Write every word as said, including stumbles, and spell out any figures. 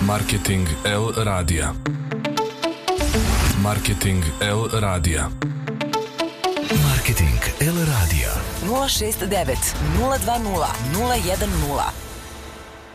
Marketing L radija. Marketing L radija. Marketing L radija. nula šest devet nula dva nula nula jedan nula.